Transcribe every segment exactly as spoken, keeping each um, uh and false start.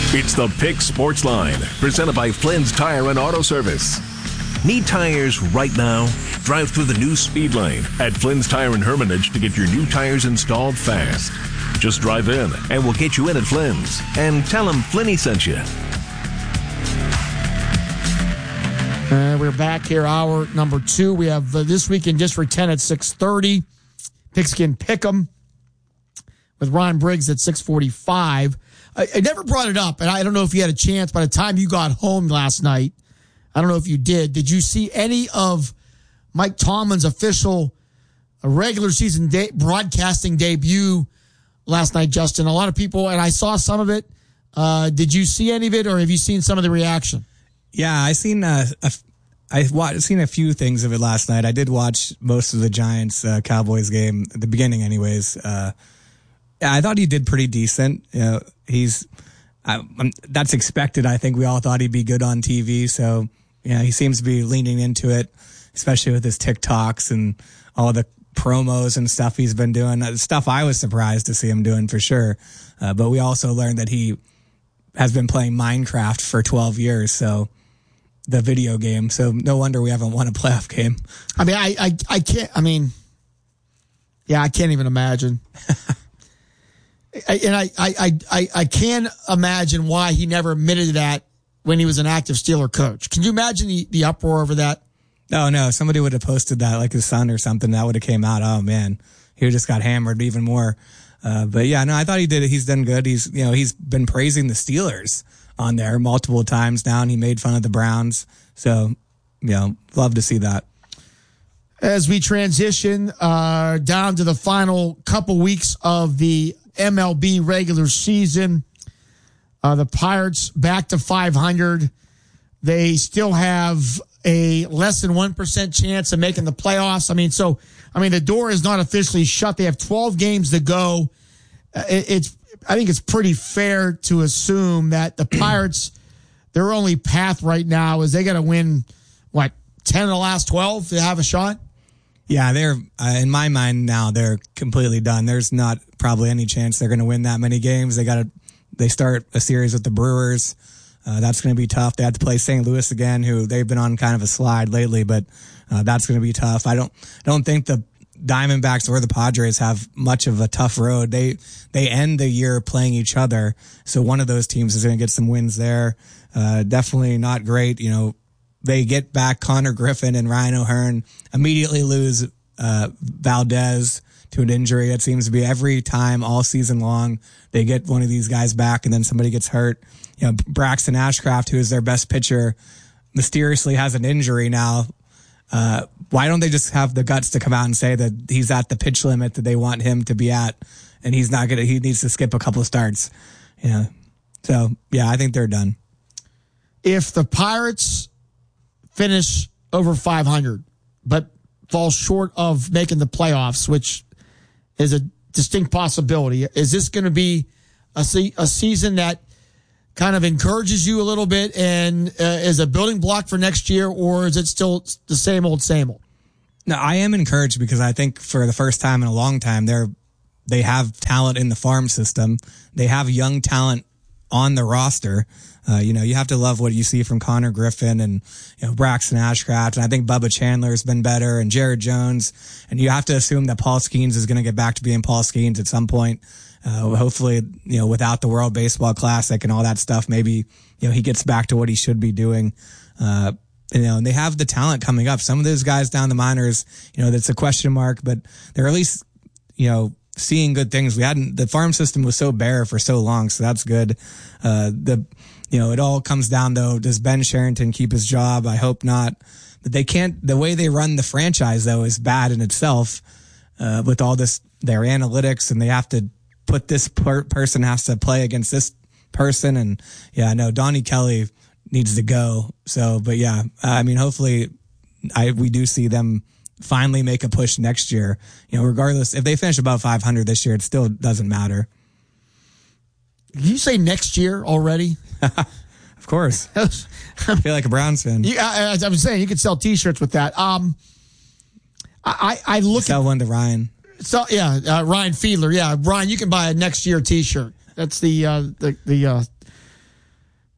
It's the Pick Sports Line, presented by Flynn's Tire and Auto Service. Need tires right now? Drive through the new speed lane at Flynn's Tire and Hermitage to get your new tires installed fast. Just drive in, and we'll get you in at Flynn's. And tell them Flinny sent you. Uh, we're back here, hour number two. We have uh, This Week in District ten at six thirty. Pigskin Pick'em with Ron Briggs at six forty-five. I, I never brought it up, and I don't know if you had a chance by the time you got home last night. I don't know if you did. Did you see any of Mike Tomlin's official regular season de- broadcasting debut last night, Justin? A lot of people, and I saw some of it. Uh, did you see any of it, or have you seen some of the reaction? Yeah, I seen uh, a, I watched, seen a few things of it last night. I did watch most of the Giants uh, Cowboys game at the beginning, anyways. Uh, yeah, I thought he did pretty decent. You know, he's I, I'm, that's expected. I think we all thought he'd be good on T V, so yeah, he seems to be leaning into it, especially with his TikToks and all the promos and stuff he's been doing. Stuff I was surprised to see him doing for sure. Uh, but we also learned that he has been playing Minecraft for twelve years, so the video game. So no wonder we haven't won a playoff game. I mean, I I, I can't, I mean, yeah, I can't even imagine. I, and I, I, I, I can't imagine why he never admitted that when he was an active Steeler coach. Can you imagine the, the uproar over that? No, no. Somebody would have posted that, like his son or something. That would have came out. Oh man, he just got hammered even more. Uh, but yeah, no, I thought he did it. He's done good. He's, you know, he's been praising the Steelers on there multiple times now, and he made fun of the Browns. So, you know, love to see that. As we transition uh, down to the final couple weeks of the M L B regular season, uh, the Pirates back to five hundred. They still have a less than one percent chance of making the playoffs. I mean, so, I mean, the door is not officially shut. They have twelve games to go. Uh, it, it's, I think it's pretty fair to assume that the Pirates, their only path right now is they got to win, what, ten of the last twelve to have a shot? Yeah, they're, uh, in my mind now, they're completely done. There's not probably any chance they're going to win that many games. They got to, they start a series with the Brewers. Uh, that's going to be tough. They have to play Saint Louis again, who they've been on kind of a slide lately, but uh, that's going to be tough. I don't, don't think the Diamondbacks or the Padres have much of a tough road. They, they end the year playing each other. So one of those teams is going to get some wins there. Uh, definitely not great. You know, they get back Connor Griffin and Ryan O'Hearn, immediately lose uh, Valdez to an injury. It seems to be every time all season long they get one of these guys back and then somebody gets hurt. You know, Braxton Ashcraft, who is their best pitcher, mysteriously has an injury now. Uh, why don't they just have the guts to come out and say that he's at the pitch limit that they want him to be at, and he's not gonna, he needs to skip a couple of starts. Yeah. So yeah, I think they're done. If the Pirates finish over five hundred, but fall short of making the playoffs, which is a distinct possibility, is this going to be a, se- a season that kind of encourages you a little bit and uh, is a building block for next year, or is it still the same old, same old? No, I am encouraged because I think for the first time in a long time, they're, they have talent in the farm system. They have young talent on the roster. Uh, you know, you have to love what you see from Connor Griffin and, you know, Braxton Ashcraft. And I think Bubba Chandler has been better, and Jared Jones. And you have to assume that Paul Skeens is going to get back to being Paul Skeens at some point. Uh, hopefully, you know, without the World Baseball Classic and all that stuff, maybe, you know, he gets back to what he should be doing. Uh, you know, and they have the talent coming up. Some of those guys down the minors, you know, that's a question mark, but they're at least, you know, seeing good things. We hadn't, the farm system was so bare for so long, so that's good. Uh, the, you know, it all comes down though, does Ben Sherrington keep his job? I hope not. But they can't, the way they run the franchise though is bad in itself, uh, with all this, their analytics, and they have to put this per- person has to play against this person. And yeah, no, Donnie Kelly needs to go. So, but yeah, I mean, hopefully I, we do see them finally make a push next year. You know, regardless, if they finish above five hundred this year, it still doesn't matter. Did you say next year already? Of course. I feel like a Browns fan. You, as I was saying, you could sell T-shirts with that. Um, I, I look sell at, one to Ryan. So yeah, uh, Ryan Fiedler. Yeah, Ryan, you can buy a next year T-shirt. That's the uh, the the uh,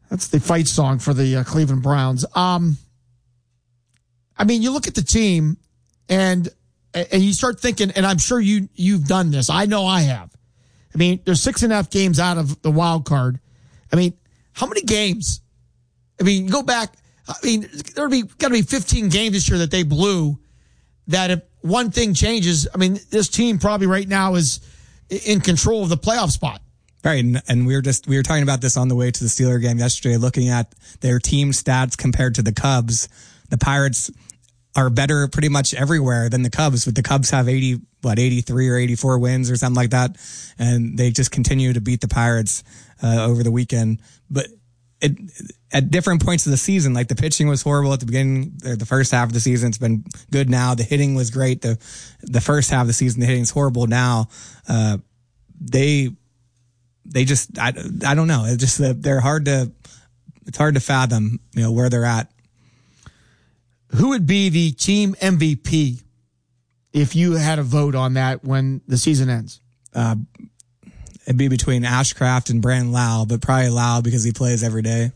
That's the fight song for the uh, Cleveland Browns. Um, I mean, you look at the team, and and you start thinking, and I'm sure you you've done this. I know I have. I mean, there's six and a half games out of the wild card. I mean, how many games? I mean, go back. I mean, there'll be got to be fifteen games this year that they blew. That if one thing changes, I mean, this team probably right now is in control of the playoff spot. Right, and, and we were just we were talking about this on the way to the Steeler game yesterday, looking at their team stats compared to the Cubs. The Pirates are better pretty much everywhere than the Cubs, but the Cubs have eighty, what, eighty-three or eighty-four wins or something like that, and they just continue to beat the Pirates uh, over the weekend. But it, at different points of the season, like the pitching was horrible at the beginning, or the first half of the season. It's been good now. The hitting was great. The the first half of the season, the hitting is horrible now. Uh, they they just I, I don't know. It's just they're hard to it's hard to fathom, you know, where they're at. Who would be the team M V P if you had a vote on that when the season ends? Uh, it'd be between Ashcraft and Brandon Lau, but probably Lau because he plays every day.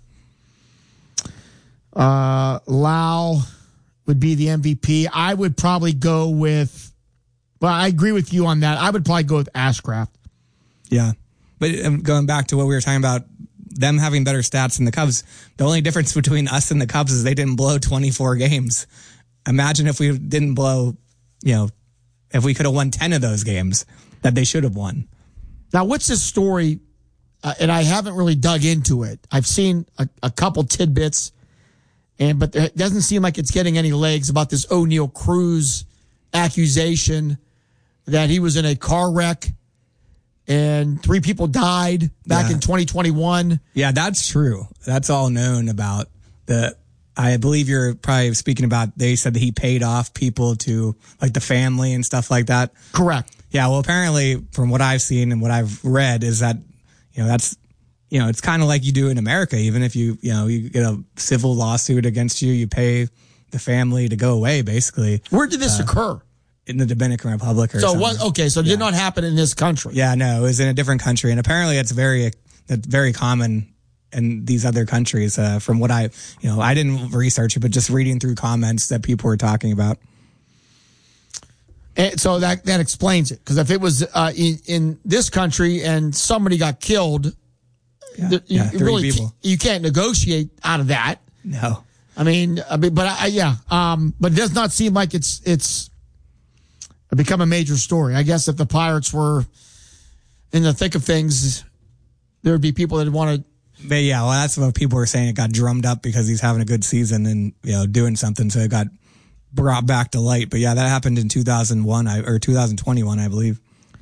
Uh, Lau would be the M V P. I would probably go with, well, I agree with you on that. I would probably go with Ashcraft. Yeah. But going back to what we were talking about, them having better stats than the Cubs, the only difference between us and the Cubs is they didn't blow twenty-four games. Imagine if we didn't blow, you know, if we could have won ten of those games that they should have won. Now, what's this story? Uh, and I haven't really dug into it. I've seen a, a couple tidbits, and but it doesn't seem like it's getting any legs about this O'Neal Cruz accusation that he was in a car wreck and three people died back yeah. in twenty twenty-one. Yeah, that's true. That's all known about. The I believe you're probably speaking about, they said that he paid off people to, like, the family and stuff like that. Correct. Yeah, well, apparently, from what I've seen and what I've read, is that, you know, that's, you know, it's kind of like you do in America. Even if you, you know, you get a civil lawsuit against you, you pay the family to go away, basically. Where did this uh, occur? In the Dominican Republic or so something. What, okay, so it yeah. did not happen in this country. Yeah, no, it was in a different country, and apparently it's very that's very common in these other countries. Uh, from what I, you know, I didn't research it, but just reading through comments that people were talking about. And so that that explains it, because if it was uh, in, in this country and somebody got killed, Yeah, the, yeah you three really people. can't, you can't negotiate out of that. No, I mean, I mean, but I, yeah, um, but it does not seem like it's it's become a major story. I guess if the Pirates were in the thick of things, there would be people that want to. But yeah, well, that's what people were saying. It got drummed up because he's having a good season and, you know, doing something, so it got brought back to light. But yeah, that happened in two thousand one or two thousand twenty-one, I believe.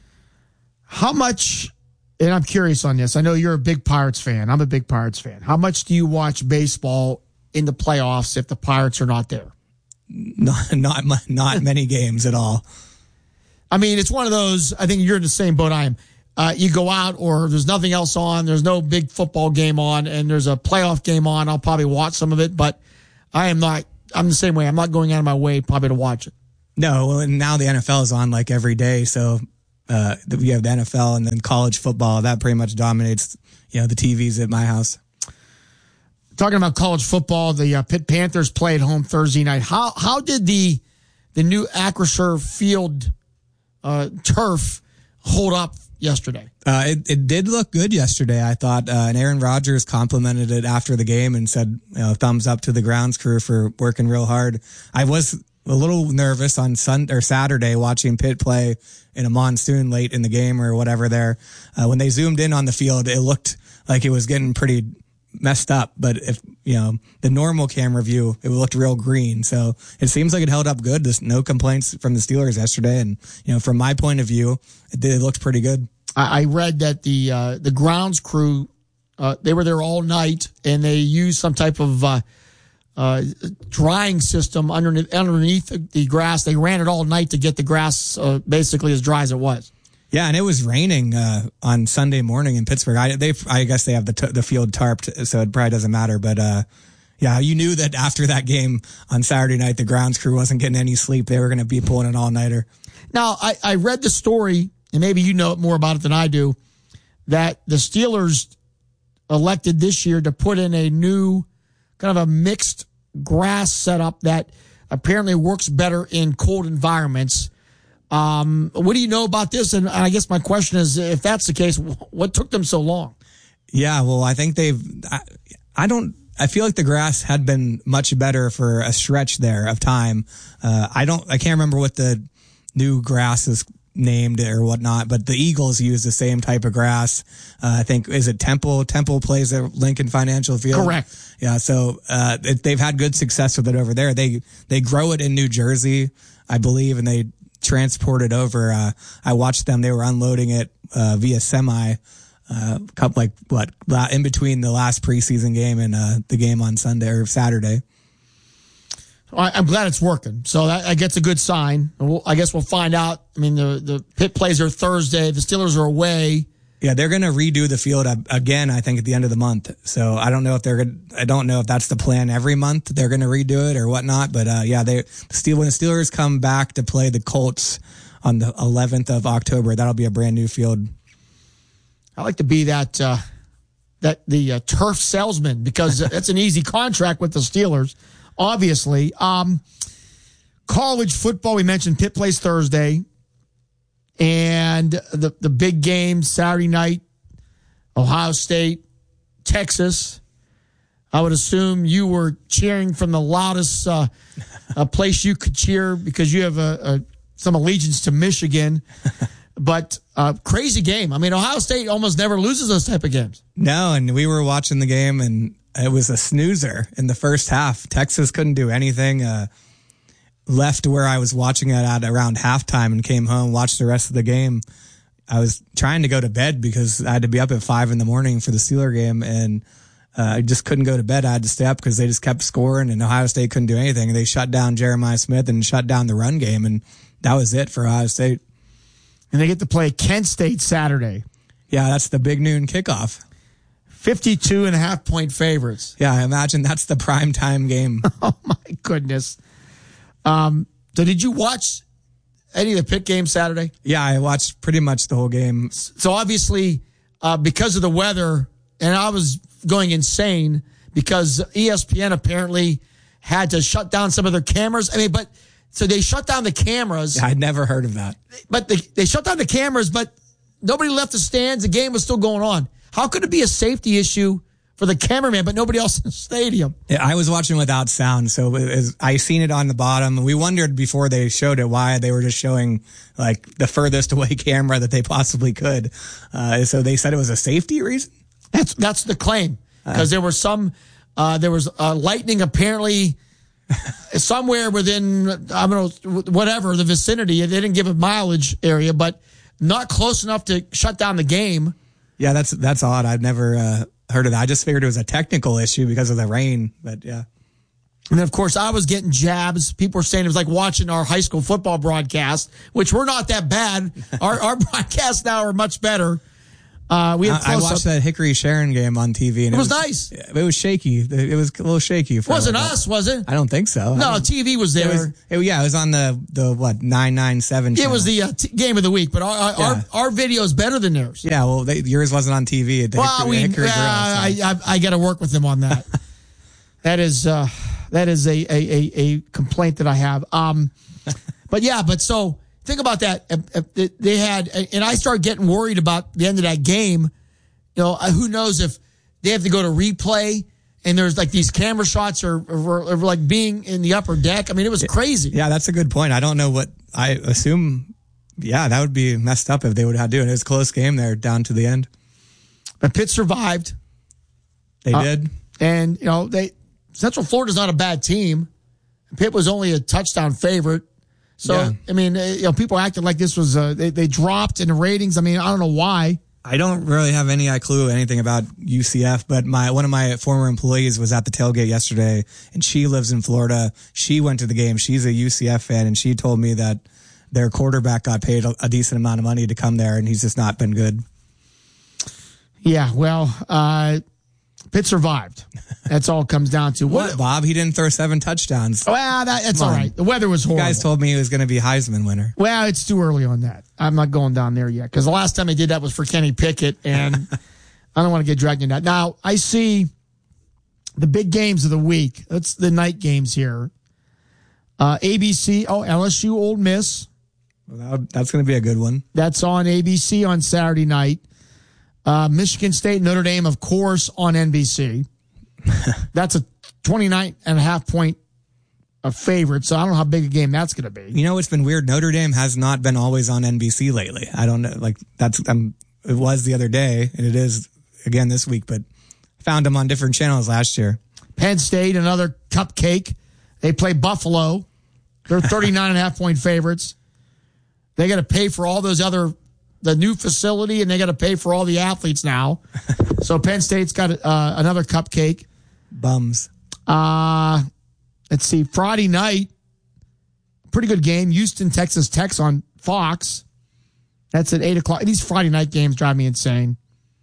How much? And I'm curious on this. I know you're a big Pirates fan. I'm a big Pirates fan. How much do you watch baseball in the playoffs if the Pirates are not there? Not not not many games at all. I mean, it's one of those, I think you're in the same boat I am. Uh, you go out or there's nothing else on, there's no big football game on, and there's a playoff game on, I'll probably watch some of it, but I am not, I'm the same way. I'm not going out of my way probably to watch it. No, well, and now the N F L is on like every day, so uh, we have the N F L and then college football. That pretty much dominates, you know, the T Vs at my house. Talking about college football, the uh, Pitt Panthers play at home Thursday night. How how did the the new Acrisure Field uh, turf hold up yesterday? Uh, it, it did look good yesterday, I thought. Uh, and Aaron Rodgers complimented it after the game and said, you know, thumbs up to the grounds crew for working real hard. I was a little nervous on Sunday or Saturday watching Pitt play in a monsoon late in the game or whatever there. Uh, when they zoomed in on the field, it looked like it was getting pretty messed up, but if, you know, the normal camera view, it looked real green. So it seems like it held up good. There's no complaints from the Steelers yesterday. And, you know, from my point of view, it, did, it looked pretty good. I, I read that the, uh, the grounds crew, uh, they were there all night and they used some type of, uh, uh, drying system underneath, underneath the grass. They ran it all night to get the grass, uh, basically as dry as it was. Yeah, and it was raining uh, on Sunday morning in Pittsburgh. I they I guess they have the t- the field tarped, so it probably doesn't matter. But uh, yeah, you knew that after that game on Saturday night, the grounds crew wasn't getting any sleep. They were going to be pulling an all nighter. Now, I, I read the story, and maybe you know more about it than I do, that the Steelers elected this year to put in a new kind of a mixed grass setup that apparently works better in cold environments. Um, what do you know about this? And I guess my question is, if that's the case, what took them so long? Yeah, well, I think they've, I, I don't, I feel like the grass had been much better for a stretch there of time. Uh, I don't, I can't remember what the new grass is named or whatnot, but the Eagles use the same type of grass. Uh, I think, is it Temple? Temple plays at Lincoln Financial Field. Correct. Yeah. So, uh, it, they've had good success with it over there. They, they grow it in New Jersey, I believe, and they transport it over. Uh, I watched them. They were unloading it, uh, via semi, uh, couple, like what, in between the last preseason game and, uh, the game on Sunday or Saturday. I'm glad it's working. So that I guess a good sign. We'll, I guess we'll find out. I mean, the, the Pitt plays are Thursday. The Steelers are away. Yeah, they're going to redo the field again, I think, at the end of the month. So I don't know if they're going to, I don't know if that's the plan every month. They're going to redo it or whatnot. But, uh, yeah, they, Steel, when the Steelers come back to play the Colts on the eleventh of October, that'll be a brand new field. I like to be that, uh, that the uh, turf salesman because it's an easy contract with the Steelers. Obviously, um, college football, we mentioned Pitt plays Thursday, and the, the big game Saturday night, Ohio State, Texas. I would assume you were cheering from the loudest uh, a place you could cheer because you have a, a, some allegiance to Michigan. But uh, crazy game. I mean, Ohio State almost never loses those type of games. No, and we were watching the game, and it was a snoozer in the first half. Texas couldn't do anything. Uh, left where I was watching it at around halftime and came home, watched the rest of the game. I was trying to go to bed because I had to be up at five in the morning for the Steeler game, and uh, I just couldn't go to bed. I had to stay up because they just kept scoring, and Ohio State couldn't do anything. They shut down Jeremiah Smith and shut down the run game, and that was it for Ohio State. And they get to play Kent State Saturday. Yeah, that's the big noon kickoff. fifty-two and a half point favorites. Yeah, I imagine that's the prime time game. Oh, my goodness. Um, so did you watch any of the Pitt games Saturday? Yeah, I watched pretty much the whole game. So obviously, uh, because of the weather, and I was going insane because E S P N apparently had to shut down some of their cameras. I mean, but so they shut down the cameras. Yeah, I'd never heard of that. But they, they shut down the cameras, but nobody left the stands. The game was still going on. How could it be a safety issue for the cameraman, but nobody else in the stadium? Yeah, I was watching without sound, so it was, I seen it on the bottom. We wondered before they showed it why they were just showing like the furthest away camera that they possibly could. Uh, so they said it was a safety reason. That's that's the claim because uh, there was some uh, there was uh, lightning apparently somewhere within I don't know whatever the vicinity. They didn't give a mileage area, but not close enough to shut down the game. Yeah, that's that's odd. I've never uh, heard of that. I just figured it was a technical issue because of the rain, but yeah. And then, of course, I was getting jabs. People were saying it was like watching our high school football broadcast, which we're not that bad. Our our broadcasts now are much better. Uh, we had I, I watched that Hickory Sharon game on T V, and it, it was, was nice. It was shaky. It was a little shaky. It wasn't us, was it? I don't think so. No, T V was there. It was, it, yeah, it was on the the what nine nine seven. It was the uh, t- game of the week, but our yeah. our, our video is better than theirs. Yeah, well, they, yours wasn't on T V. At the well, Hickory, we, Hickory uh, Grill, so. I I, I got to work with them on that. that is uh, that is a, a a a complaint that I have. Um, but yeah, but so think about that. They had, and I started getting worried about the end of that game. You know, who knows if they have to go to replay and there's like these camera shots or, or, or like being in the upper deck. I mean, it was crazy. Yeah, that's a good point. I don't know what I assume. Yeah, that would be messed up if they would have to do it. It was a close game there down to the end. But Pitt survived. They uh, did. And, you know, they Central Florida's not a bad team. Pitt was only a touchdown favorite. So, yeah. I mean, you know, people acted like this was, uh, they, they dropped in the ratings. I mean, I don't know why. I don't really have any clue anything about U C F, but my one of my former employees was at the tailgate yesterday, and she lives in Florida. She went to the game. She's a U C F fan, and she told me that their quarterback got paid a, a decent amount of money to come there, and he's just not been good. Yeah, well, uh, Pitt survived. That's all it comes down to. What, Bob? He didn't throw seven touchdowns. Well, that, that's all right. The weather was horrible. You guys told me he was going to be Heisman winner. Well, it's too early on that. I'm not going down there yet because the last time I did that was for Kenny Pickett, and I don't want to get dragged into that. Now, I see the big games of the week. That's the night games here. Uh, A B C, oh, L S U Ole Miss. Well, that, that's going to be a good one. That's on A B C on Saturday night. Uh, Michigan State, Notre Dame, of course, on N B C. That's a twenty-nine and a half point a favorite, so I don't know how big a game that's going to be. You know, it's been weird. Notre Dame has not been always on N B C lately. I don't know. Like, that's, um, it was the other day, and it is again this week, but found them on different channels last year. Penn State, another cupcake. They play Buffalo. They're thirty-nine and a half point favorites. They got to pay for all those other, the new facility, and they got to pay for all the athletes now. So Penn State's got uh, another cupcake. Bums. Uh, let's see. Friday night, pretty good game. Houston, Texas Tech's on Fox. That's at eight o'clock. These Friday night games drive me insane.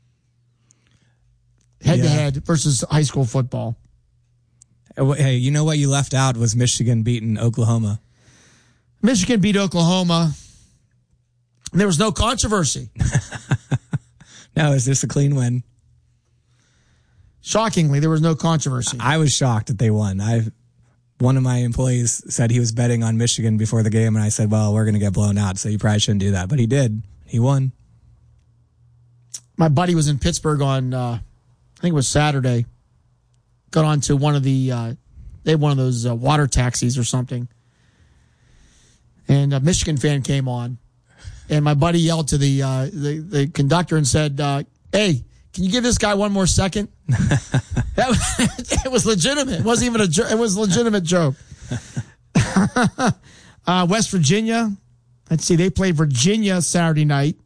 Head to head versus high school football. Hey, you know what you left out was Michigan beating Oklahoma. Michigan beat Oklahoma. There was no controversy. No, is this a clean win? Shockingly, there was no controversy. I was shocked that they won. I, one of my employees said he was betting on Michigan before the game, and I said, well, we're going to get blown out, so you probably shouldn't do that. But he did. He won. My buddy was in Pittsburgh on, uh, I think it was Saturday. Got on to one of the, uh, they had one of those uh, water taxis or something. And a Michigan fan came on. And my buddy yelled to the uh, the, the conductor and said, uh, hey, can you give this guy one more second? that was, it was legitimate. It wasn't even a joke. It was a legitimate joke. uh, West Virginia. Let's see. They played Virginia Saturday night.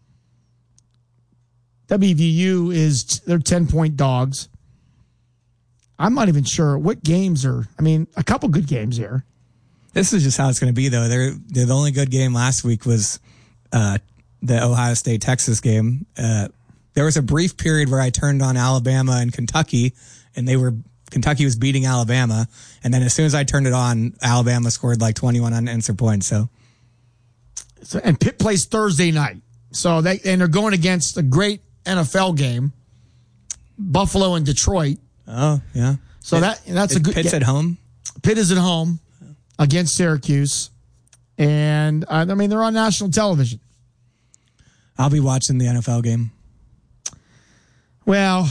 W V U is, they're ten-point dogs. I'm not even sure what games are. I mean, a couple good games here. This is just how it's going to be, though. They're, they're the only good game last week was uh, the Ohio State-Texas game. Uh, there was a brief period where I turned on Alabama and Kentucky, and they were Kentucky was beating Alabama. And then as soon as I turned it on, Alabama scored like twenty-one unanswered points. So, so and Pitt plays Thursday night. So they and they're going against a great N F L game, Buffalo and Detroit. Oh yeah. So it, that that's it, a good. Pitt's at home. Pitt is at home against Syracuse, and uh, I mean they're on national television. I'll be watching the N F L game. Well,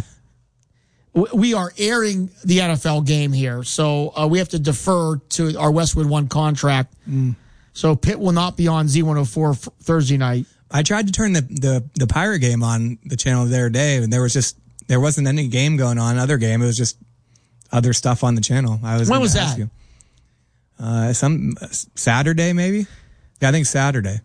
we are airing the N F L game here, so uh, we have to defer to our Westwood One contract. Mm. So Pitt will not be on Z one oh four f- Thursday night. I tried to turn the, the, the Pirate game on the channel the other day, and there was just there wasn't any game going on. Other game, it was just other stuff on the channel. I was when was ask that? You. Uh, some uh, Saturday maybe. Yeah, I think Saturday.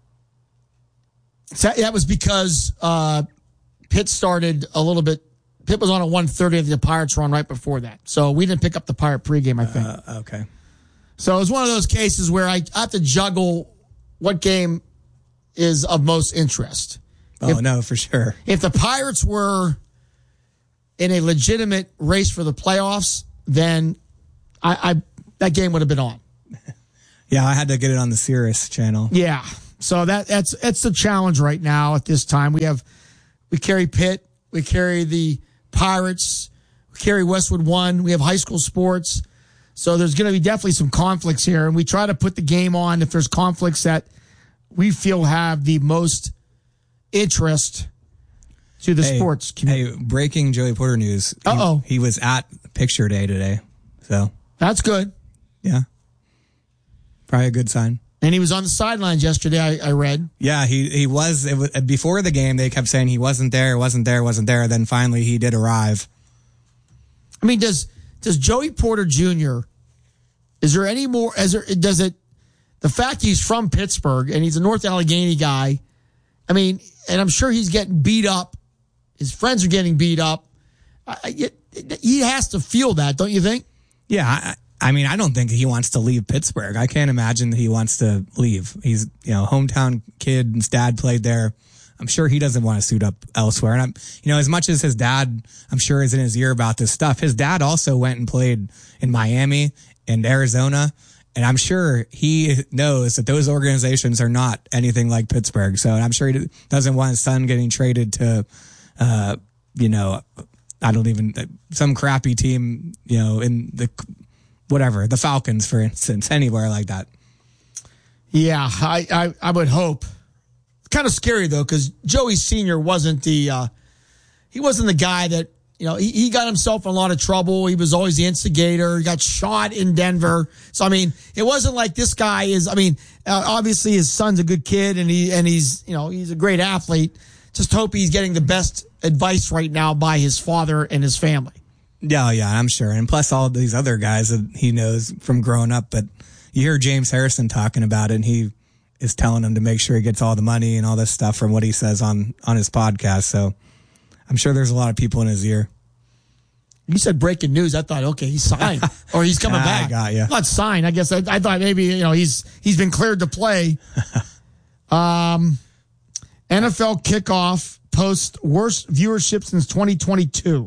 So that was because uh, Pitt started a little bit. Pitt was on at one thirty, and the Pirates were on right before that. So we didn't pick up the Pirate pregame, I think. Uh, okay. So it was one of those cases where I have to juggle what game is of most interest. Oh, if, no, for sure. If the Pirates were in a legitimate race for the playoffs, then I, I that game would have been on. Yeah, I had to get it on the Sirius channel. Yeah. So that that's that's the challenge right now at this time. We have we carry Pitt, we carry the Pirates, we carry Westwood One, we have high school sports. So there's going to be definitely some conflicts here, and we try to put the game on if there's conflicts that we feel have the most interest to the hey, sports community. Hey, breaking Joey Porter news. Uh-oh. He, he was at Picture Day today. So that's good. Yeah. Probably a good sign. And he was on the sidelines yesterday, I, I read. Yeah, he, he was, it was. Before the game, they kept saying he wasn't there, wasn't there, wasn't there. Then finally he did arrive. I mean, does does Joey Porter Junior, is there any more, is there, does it, the fact he's from Pittsburgh and he's a North Allegheny guy, I mean, and I'm sure he's getting beat up. His friends are getting beat up. I, it, he has to feel that, don't you think? Yeah, I, I mean, I don't think he wants to leave Pittsburgh. I can't imagine that he wants to leave. He's, you know, hometown kid. His dad played there. I'm sure he doesn't want to suit up elsewhere. And I'm, you know, as much as his dad, I'm sure, is in his ear about this stuff, his dad also went and played in Miami and Arizona. And I'm sure he knows that those organizations are not anything like Pittsburgh. So I'm sure he doesn't want his son getting traded to uh, you know, I don't even, some crappy team, you know, in the, whatever, the Falcons, for instance, anywhere like that. Yeah, I, I, I would hope. Kind of scary, though, because Joey Senior wasn't the, uh, he wasn't the guy that, you know, he, he got himself in a lot of trouble. He was always the instigator. He got shot in Denver. So, I mean, it wasn't like this guy is, I mean, uh, obviously his son's a good kid and he, and he's, you know, he's a great athlete. Just hope he's getting the best advice right now by his father and his family. Yeah, yeah, I'm sure. And plus all these other guys that he knows from growing up. But you hear James Harrison talking about it, and he is telling him to make sure he gets all the money and all this stuff from what he says on, on his podcast. So I'm sure there's a lot of people in his ear. You said breaking news. I thought, okay, he's signed or he's coming I back. got you. Not signed. I guess I, I thought maybe, you know, he's he's been cleared to play. um, N F L kickoff posts worst viewership since twenty twenty-two.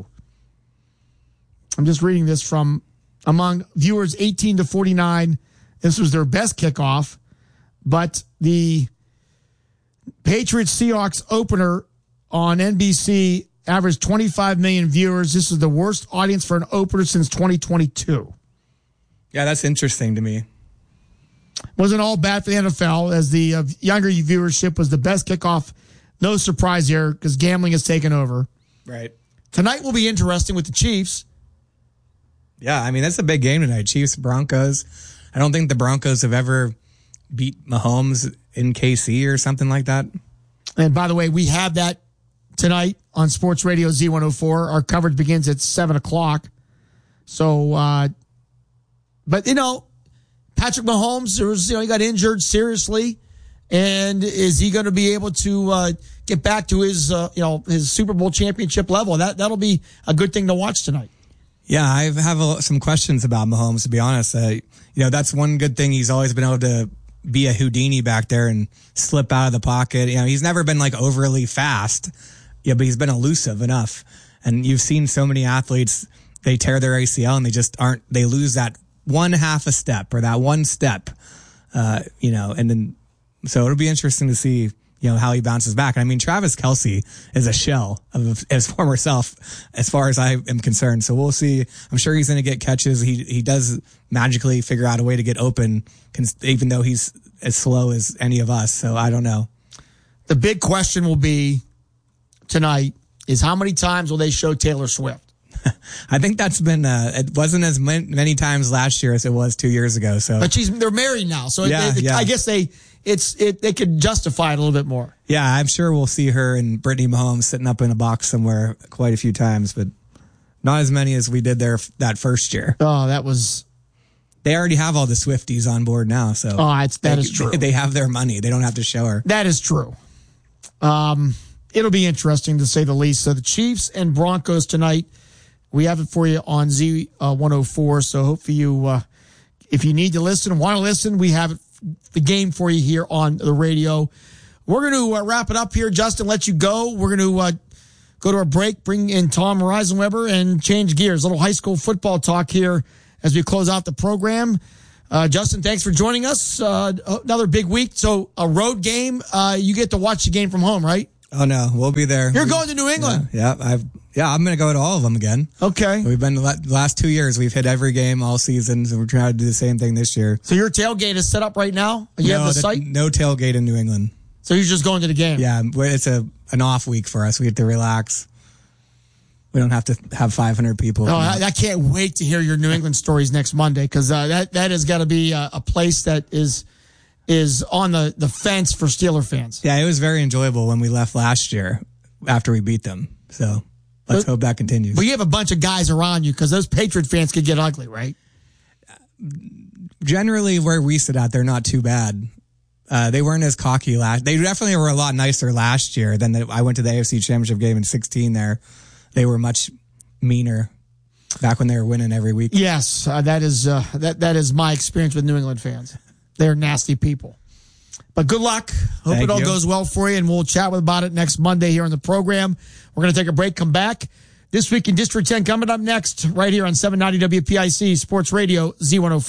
I'm just reading this from among viewers eighteen to forty-nine. This was their best kickoff, but the Patriots Seahawks opener on N B C averaged twenty-five million viewers. This is the worst audience for an opener since twenty twenty-two. Yeah, that's interesting to me. Wasn't all bad for the N F L, as the uh, younger viewership was the best kickoff. No surprise here, because gambling has taken over. Right. Tonight will be interesting with the Chiefs. Yeah, I mean, that's a big game tonight. Chiefs, Broncos. I don't think the Broncos have ever beat Mahomes in K C or something like that. And by the way, we have that tonight on Sports Radio Z one oh four. Our coverage begins at seven o'clock. So, uh, but, you know, Patrick Mahomes, there was, you know, he got injured seriously. And is he going to be able to uh, get back to his, uh, you know, his Super Bowl championship level? That, that'll be a good thing to watch tonight. Yeah, I have a, some questions about Mahomes, to be honest. Uh, you know, that's one good thing. He's always been able to be a Houdini back there and slip out of the pocket. You know, he's never been like overly fast. Yeah, but he's been elusive enough. And you've seen so many athletes, they tear their A C L and they just aren't, they lose that one half a step or that one step, uh, you know, and then, so it'll be interesting to see, you know, how he bounces back. I mean, Travis Kelce is a shell of his former self as far as I am concerned. So we'll see. I'm sure he's going to get catches. He, he does magically figure out a way to get open, even though he's as slow as any of us. So I don't know. The big question will be tonight is how many times will they show Taylor Swift? I think that's been, uh, it wasn't as many, many times last year as it was two years ago. So, but she's, they're married now. So yeah, they, yeah. I guess they, it's, it, they could justify it a little bit more. Yeah. I'm sure we'll see her and Brittany Mahomes sitting up in a box somewhere quite a few times, but not as many as we did there that first year. Oh, that was, they already have all the Swifties on board now. So oh, it's, that they, is true. They have their money. They don't have to show her. That is true. Um, it'll be interesting to say the least. So the Chiefs and Broncos tonight. We have it for you on Z one oh four. So hopefully you, uh, if you need to listen, want to listen, we have the game for you here on the radio. We're going to uh, wrap it up here. Justin, let you go. We're going to uh, go to a break, bring in Tom Reisenweber, and change gears. A little high school football talk here as we close out the program. Uh, Justin, thanks for joining us. Uh, another big week. So a road game. Uh, you get to watch the game from home, right? Oh no, we'll be there. You're we, going to New England. Yeah, yeah, I've, yeah I'm going to go to all of them again. Okay. We've been the last two years. We've hit every game all season, so we're trying to do the same thing this year. So your tailgate is set up right now? You no, have the, the site? No tailgate in New England. So you're just going to the game? Yeah, it's a an off week for us. We get to relax. We don't have to have five hundred people. Oh, I, I can't wait to hear your New England stories next Monday, because uh, that that has got to be a, a place that is is on the, the fence for Steeler fans. Yeah, it was very enjoyable when we left last year after we beat them. So let's but, hope that continues. But you have a bunch of guys around you, because those Patriot fans could get ugly, right? Generally, where we sit at, they're not too bad. Uh, they weren't as cocky last. They definitely were a lot nicer last year than the, I went to the A F C Championship game in sixteen there. They were much meaner back when they were winning every week. Yes, uh, that is uh, that that is my experience with New England fans. They're nasty people. But good luck. Hope Thank it all you. goes well for you, and we'll chat about it next Monday here on the program. We're going to take a break, come back. This Week in District ten coming up next, right here on seven ninety W P I C Sports Radio Z one oh four.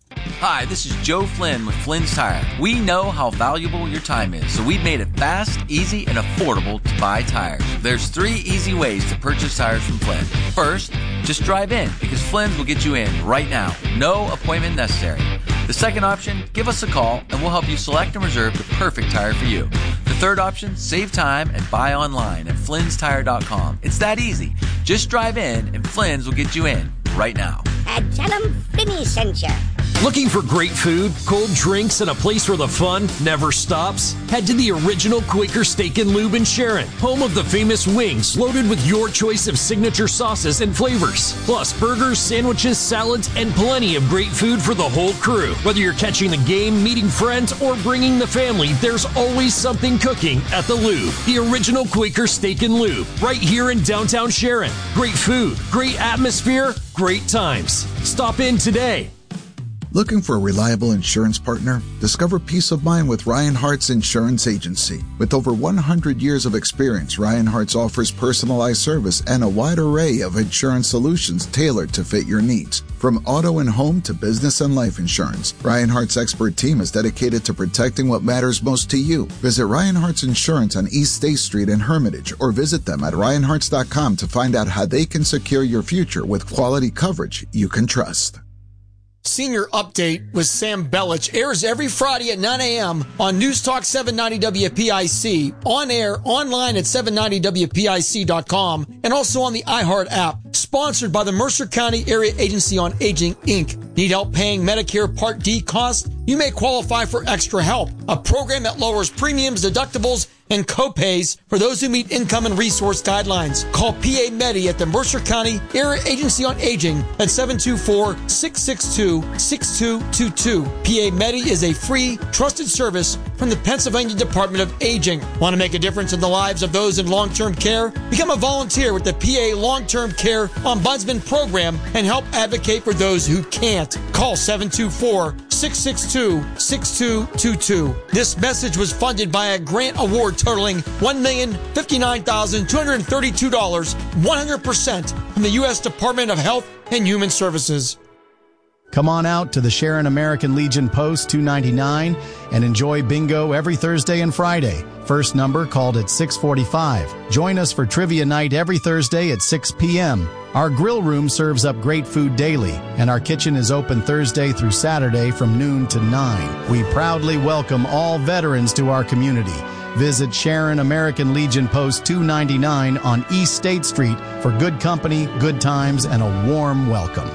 Hi, this is Joe Flynn with Flynn's Tire. We know how valuable your time is, so we've made it fast, easy, and affordable to buy tires. There's three easy ways to purchase tires from Flynn. First, just drive in, because Flynn's will get you in right now. No appointment necessary. The second option, give us a call, and we'll help you select and reserve the perfect tire for you. The third option, save time and buy online at flynns tire dot com. It's that easy. Just drive in, and Flynn's will get you in right now. And tell them Flinny sent you. Looking for great food, cold drinks, and a place where the fun never stops? Head to the original Quaker Steak and Lube in Sharon, home of the famous wings loaded with your choice of signature sauces and flavors. Plus burgers, sandwiches, salads, and plenty of great food for the whole crew. Whether you're catching the game, meeting friends, or bringing the family, there's always something cooking at the Lube. The original Quaker Steak and Lube, right here in downtown Sharon. Great food, great atmosphere, great times. Stop in today. Looking for a reliable insurance partner? Discover peace of mind with Ryan Hart's Insurance Agency. With over one hundred years of experience, Ryan Hart's offers personalized service and a wide array of insurance solutions tailored to fit your needs. From auto and home to business and life insurance, Ryan Hart's expert team is dedicated to protecting what matters most to you. Visit Ryan Hart's Insurance on East State Street in Hermitage or visit them at ryan harts dot com to find out how they can secure your future with quality coverage you can trust. Senior Update with Sam Belich airs every Friday at nine a.m. on News Talk seven ninety W P I C, on air, online at seven ninety W P I C dot com, and also on the iHeart app. Sponsored by the Mercer County Area Agency on Aging, Incorporated. Need help paying Medicare Part D costs? You may qualify for Extra Help, a program that lowers premiums, deductibles, and copays for those who meet income and resource guidelines. Call P A Medi at the Mercer County Area Agency on Aging at seven two four, six six two, six two two two. P A Medi is a free, trusted service from the Pennsylvania Department of Aging. Want to make a difference in the lives of those in long-term care? Become a volunteer with the P A Long-Term Care Ombudsman Program and help advocate for those who can't. Call seven two four, six six two, six two two two. This message was funded by a grant award totaling one million fifty-nine thousand two hundred thirty-two dollars, one hundred percent from the U S Department of Health and Human Services. Come on out to the Sharon American Legion Post two ninety-nine and enjoy bingo every Thursday and Friday. First number called at six forty-five. Join us for trivia night every Thursday at six p.m. Our grill room serves up great food daily, and our kitchen is open Thursday through Saturday from noon to nine. We proudly welcome all veterans to our community. Visit Sharon American Legion Post two ninety-nine on East State Street for good company, good times, and a warm welcome.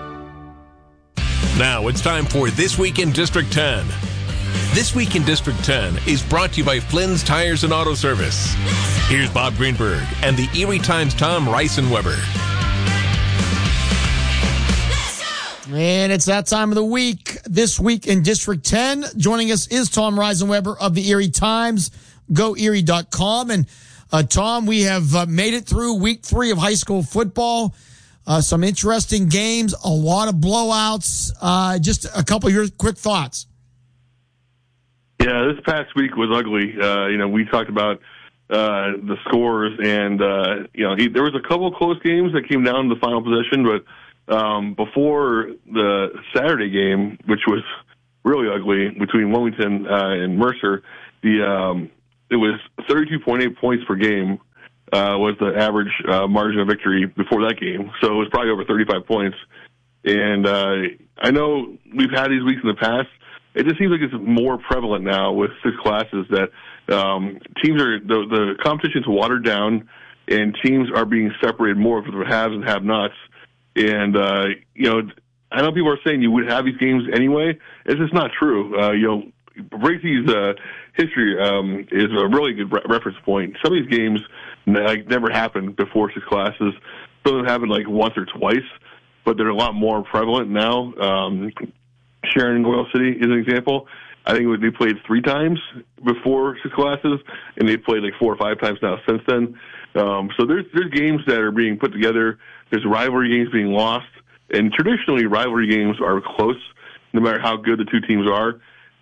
Now it's time for This Week in District ten. This Week in District ten is brought to you by Flynn's Tires and Auto Service. Here's Bob Greenberg and the Erie Times' Tom Reisenweber. And it's that time of the week. This Week in District ten. Joining us is Tom Reisenweber of the Erie Times, go erie dot com. And uh, Tom, we have uh, made it through week three of high school football. Uh, some interesting games, a lot of blowouts. Uh, just a couple of your quick thoughts. Yeah, this past week was ugly. Uh, you know, we talked about uh, the scores, and uh, you know, there was a couple of close games that came down to the final possession, but um, before the Saturday game, which was really ugly between Wilmington uh, and Mercer, the um, it was thirty-two point eight points per game. Uh, was the average uh, margin of victory before that game. So it was probably over thirty-five points. And uh, I know we've had these weeks in the past. It just seems like it's more prevalent now with six classes that um, teams are, the, the competition's watered down and teams are being separated more for the haves and have-nots. And, uh, you know, I know people are saying you would have these games anyway. It's just not true. Uh, you know, Bracey's uh, history um, is a really good re- reference point. Some of these games like never happened before six classes. Some of them happened like once or twice, but they're a lot more prevalent now. Um, Sharon and Oil City is an example. I think they played three times before six classes, and they've played like four or five times now since then. Um, so there's there's games that are being put together. There's rivalry games being lost, and traditionally rivalry games are close, no matter how good the two teams are.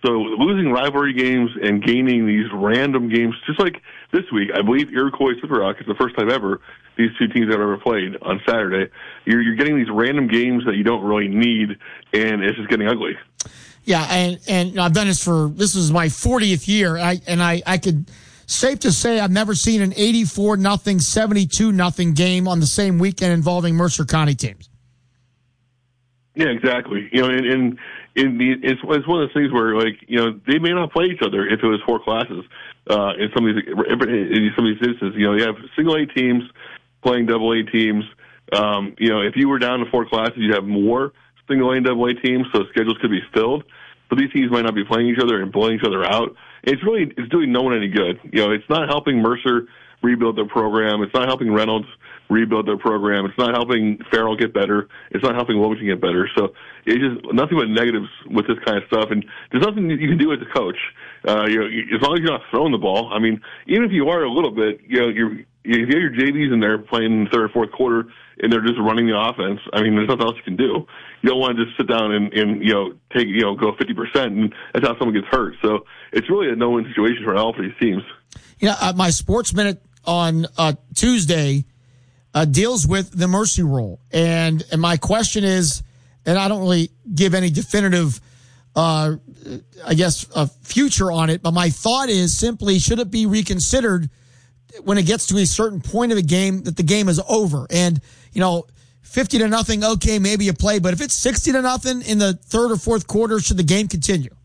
So losing rivalry games and gaining these random games, just like this week, I believe Iroquois Slippery Rock is the first time ever these two teams have ever played on Saturday. You're, you're getting these random games that you don't really need, and it's just getting ugly. Yeah, and, and I've done this for, this is my fortieth year, I, and I, I could, safe to say I've never seen an eighty-four nothing, seventy-two nothing game on the same weekend involving Mercer County teams. Yeah, exactly. You know, and, and in the, it's, it's one of those things where, like, you know, they may not play each other if it was four classes. Uh, in some of these, in some of these instances, you know, you have single A teams playing double A teams. Um, you know, if you were down to four classes, you'd have more single A and double A teams, so schedules could be filled. So these teams might not be playing each other and blowing each other out. It's really, it's doing no one any good. You know, it's not helping Mercer rebuild their program. It's not helping Reynolds rebuild their program. It's not helping Farrell get better. It's not helping Wilmington get better. So it's just nothing but negatives with this kind of stuff. And there's nothing you can do as a coach. Uh, you know, as long as you're not throwing the ball. I mean, even if you are a little bit, you know, you're, if you have your J Vs in there playing in the third or fourth quarter and they're just running the offense, I mean, there's nothing else you can do. You don't want to just sit down and, and you know, take, you know, go fifty percent, and that's how someone gets hurt. So it's really a no-win situation for all of these teams. You know, uh, my Sports Minute on uh, Tuesday uh, deals with the Mercy rule. And, and my question is, and I don't really give any definitive, uh, I guess, a future on it, but my thought is simply, should it be reconsidered when it gets to a certain point of the game that the game is over? And, you know, fifty to nothing, okay, maybe you play, but if it's sixty to nothing in the third or fourth quarter, should the game continue?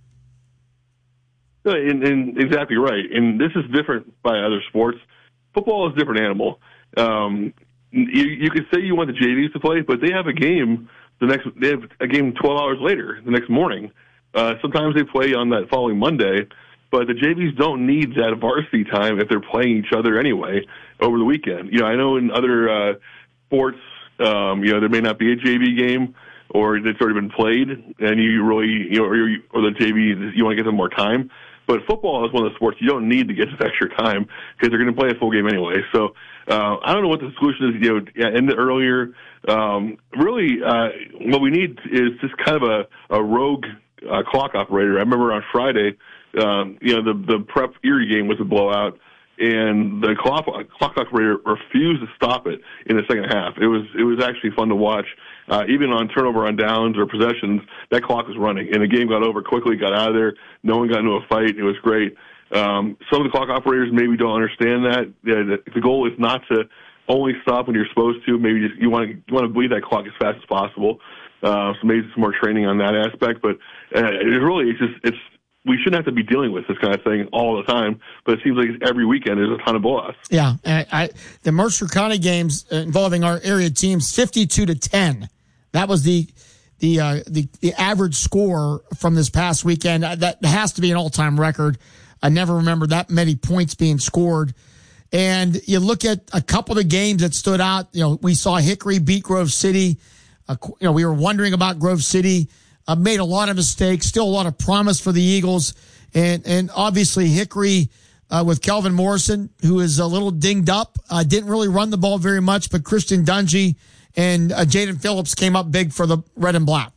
And, and exactly right. And this is different by other sports. Football is a different animal. Um, you, you could say you want the J Vs to play, but they have a game the next. They have a game twelve hours later, the next morning. Uh, sometimes they play on that following Monday, but the J Vs don't need that varsity time if they're playing each other anyway over the weekend. You know, I know in other uh, sports, um, you know, there may not be a J V game, or it's already been played, and you really, you know, or, you, or the J V, you want to get them more time. But football is one of the sports you don't need to get this extra time because they're going to play a full game anyway. So uh, I don't know what the solution is. You know, end it earlier. Um, really, uh, what we need is just kind of a, a rogue uh, clock operator. I remember on Friday, um, you know, the the Prep Erie game was a blowout, and the clock, clock operator refused to stop it in the second half. It was it was actually fun to watch. Uh, even on turnover on downs or possessions, that clock was running, and the game got over quickly, got out of there. No one got into a fight. It was great. Um, some of the clock operators maybe don't understand that. Yeah, the, the goal is not to only stop when you're supposed to. Maybe just you want to you want to bleed that clock as fast as possible. Uh, so maybe some more training on that aspect. But uh, it really, it's just it's we shouldn't have to be dealing with this kind of thing all the time. But it seems like every weekend there's a ton of blowouts. Yeah, I, I, the Mercer County games involving our area teams, fifty-two to ten. That was the the uh, the the average score from this past weekend. That has to be an all-time record. I never remember that many points being scored. And you look at a couple of the games that stood out. You know, we saw Hickory beat Grove City. Uh, you know, we were wondering about Grove City. Uh, made a lot of mistakes. Still a lot of promise for the Eagles. And and obviously Hickory uh, with Kelvin Morrison, who is a little dinged up, uh, didn't really run the ball very much. But Christian Dungy and uh, Jaden Phillips came up big for the red and black.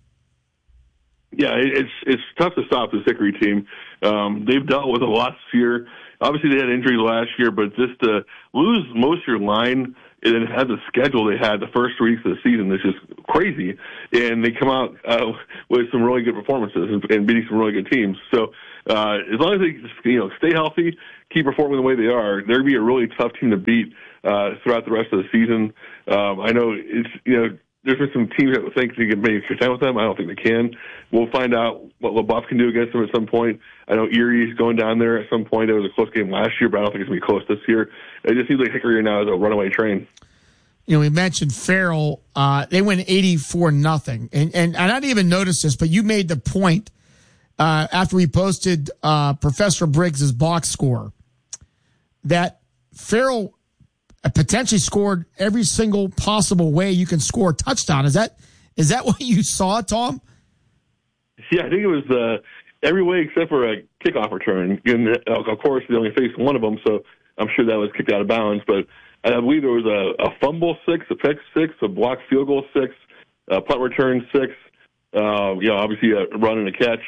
Yeah, it's it's tough to stop this Hickory team. Um, they've dealt with a lot this year. Obviously, they had injuries last year, but just to lose most of your line and then have the schedule they had the first three weeks of the season is just crazy. And they come out uh, with some really good performances and, and beating some really good teams. So uh, as long as they just, you know, stay healthy, keep performing the way they are, they're going to be a really tough team to beat uh, throughout the rest of the season. Um, I know it's, you know, there's been some teams that think they can maybe contend with them. I don't think they can. We'll find out what LaBeouf can do against them at some point. I know Erie's going down there at some point. It was a close game last year, but I don't think it's going to be close this year. It just seems like Hickory now is a runaway train. You know, we mentioned Farrell. Uh, they went eighty-four nothing. And, and, and I didn't even notice this, but you made the point uh, after we posted uh, Professor Briggs's box score that Farrell potentially scored every single possible way you can score a touchdown. Is that is that what you saw, Tom? Yeah, I think it was uh, every way except for a kickoff return. And, of course, they only faced one of them, so I'm sure that was kicked out of bounds. But I believe there was a, a fumble six, a pick six, a blocked field goal six, a punt return six, uh, you know, obviously a run and a catch.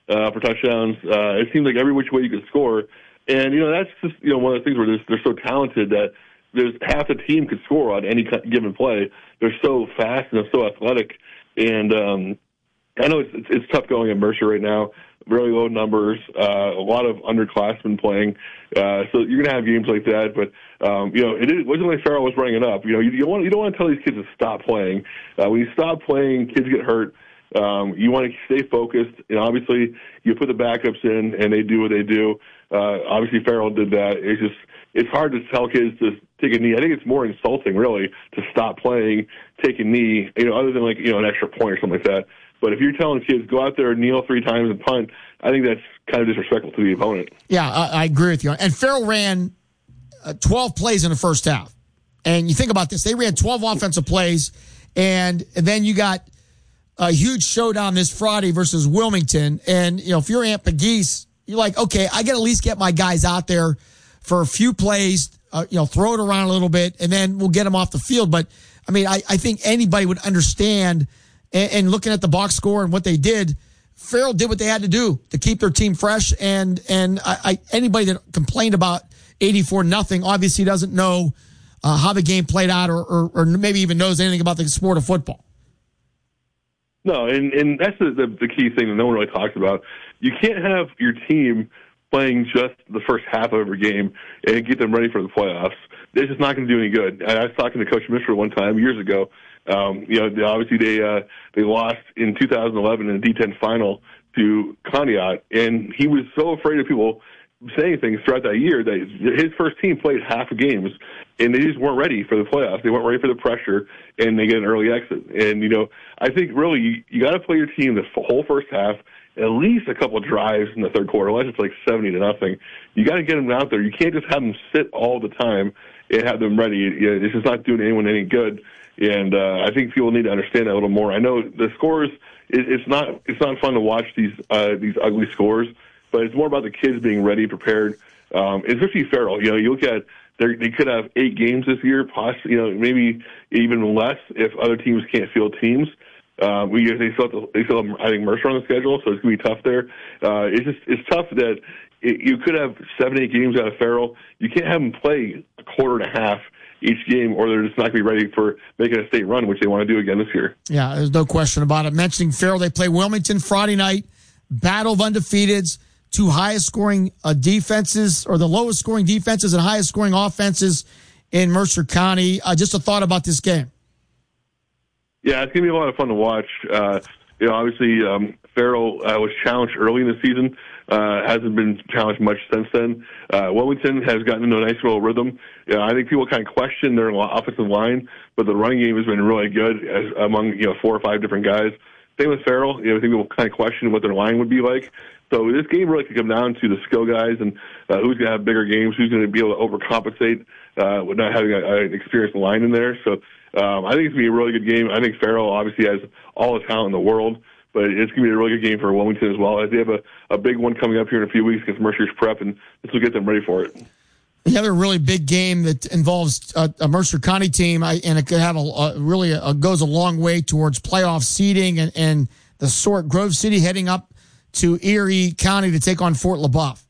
uh, for touchdowns. Uh, it seems like every which way you could score. And, you know, that's just, you know, one of the things where they're, they're so talented that there's half the team could score on any given play. They're so fast and they're so athletic. And um, I know it's, it's, it's tough going at Mercer right now. Really low numbers, uh, a lot of underclassmen playing. Uh, so you're going to have games like that. But, um, you know, it, it wasn't like Farrell was bringing it up. You know, you, you, don't want, you don't want to tell these kids to stop playing. Uh, when you stop playing, kids get hurt. Um, you want to stay focused. And obviously, you put the backups in, and they do what they do. Uh, obviously, Farrell did that. It's just it's hard to tell kids to take a knee. I think it's more insulting, really, to stop playing, take a knee, you know, other than, like, you know, an extra point or something like that. But if you're telling kids, go out there, kneel three times and punt, I think that's kind of disrespectful to the opponent. Yeah, I, I agree with you. And Farrell ran uh, twelve plays in the first half. And you think about this. They ran twelve offensive plays, and, and then you got a huge showdown this Friday versus Wilmington. And, you know, if you're Ant Pegues, you're like, okay, I got to at least get my guys out there for a few plays, uh, you know, throw it around a little bit, and then we'll get them off the field. But, I mean, I, I think anybody would understand, and, and looking at the box score and what they did, Farrell did what they had to do to keep their team fresh. And and I, I anybody that complained about eighty-four nothing obviously doesn't know uh, how the game played out, or, or, or maybe even knows anything about the sport of football. No, and, and that's the, the, the key thing that no one really talks about. You can't have your team playing just the first half of every game and get them ready for the playoffs. It's just not going to do any good. And I was talking to Coach Mishra one time years ago. Um, you know, they, obviously they uh, they lost in two thousand eleven in the D ten final to Conneaut, and he was so afraid of people saying things throughout that year that his first team played half the games, and they just weren't ready for the playoffs. They weren't ready for the pressure, and they get an early exit. And, you know, I think really you, you got to play your team the whole first half, at least a couple of drives in the third quarter, unless it's like seventy to nothing. You got to get them out there. You can't just have them sit all the time and have them ready. You know, it's just not doing anyone any good. And uh, I think people need to understand that a little more. I know the scores, it, it's not it's not fun to watch these uh, these ugly scores, but it's more about the kids being ready, prepared, um, especially Farrell. You know, you look at they could have eight games this year, possibly, you know, maybe even less if other teams can't field teams. Uh, we they still have to, they still have, I think, Mercer on the schedule, so it's gonna be tough there. Uh, it's just it's tough that it, you could have seven, eight games out of Farrell. You can't have them play a quarter and a half each game, or they're just not going to be ready for making a state run, which they want to do again this year. Yeah, there's no question about it. Mentioning Farrell, they play Wilmington Friday night, battle of undefeateds, two highest scoring uh, defenses, or the lowest scoring defenses and highest scoring offenses in Mercer County. Uh, just a thought about this game. Yeah, it's going to be a lot of fun to watch. Uh, you know, obviously, um, Farrell uh, was challenged early in the season. Uh, hasn't been challenged much since then. Uh, Wilmington has gotten into a nice little rhythm. You know, I think people kind of question their offensive line, but the running game has been really good as, among you know four or five different guys. Same with Farrell. You know, I think people kind of question what their line would be like. So this game really could come down to the skill guys and uh, who's going to have bigger games, who's going to be able to overcompensate uh, with not having an experienced line in there. So um, I think it's going to be a really good game. I think Farrell obviously has all the talent in the world, but it's going to be a really good game for Wilmington as well. They have a, a big one coming up here in a few weeks against Mercer's Prep, and this will get them ready for it. The other really big game that involves a, a Mercer County team, I, and it could have a, a really a, goes a long way towards playoff seeding, and, and the sort Grove City heading up to Erie County to take on Fort LaBeouf.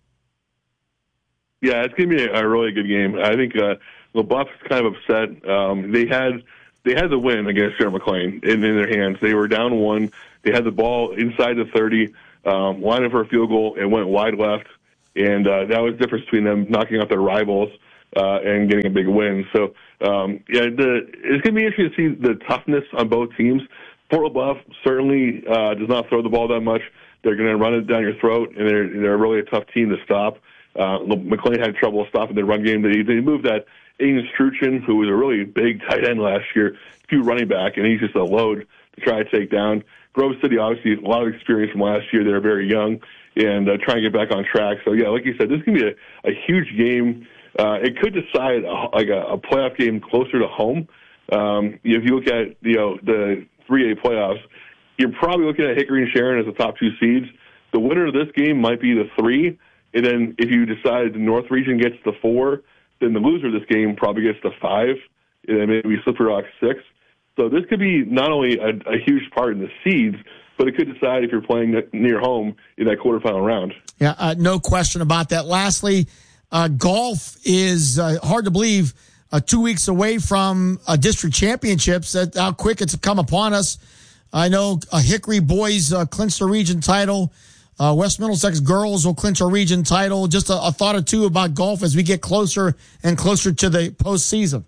Yeah, it's going to be a, a really good game. I think uh, LaBeouf's kind of upset. Um, they had they had the win against Sharon McLean in, in their hands. They were down one. They had the ball inside the thirty, um, lined up for a field goal, and went wide left. And uh, that was the difference between them knocking out their rivals uh, and getting a big win. So, um, yeah, the, it's going to be interesting to see the toughness on both teams. Fort LaBeouf certainly uh, does not throw the ball that much. They're going to run it down your throat, and they're, they're really a tough team to stop. Uh, McLean had trouble stopping their run game. They, they moved that Aiden Struchin, who was a really big tight end last year, to running back, and he's just a load to try to take down. Grove City, obviously, a lot of experience from last year. They're very young and uh, trying to get back on track. So, yeah, like you said, this is going to be a, a huge game. Uh, it could decide a, like a, a playoff game closer to home. Um, if you look at you know the three A playoffs, you're probably looking at Hickory and Sharon as the top two seeds. The winner of this game might be the three, and then if you decide the North Region gets the four, then the loser of this game probably gets the five, and then maybe Slippery Rock six. So this could be not only a, a huge part in the seeds, but it could decide if you're playing near home in that quarterfinal round. Yeah, uh, no question about that. Lastly, uh, golf is uh, hard to believe uh, two weeks away from uh, district championships. That how quick it's come upon us. I know uh, Hickory boys uh, clinched the region title. Uh, West Middlesex girls will clinch a region title. Just a, a thought or two about golf as we get closer and closer to the postseason.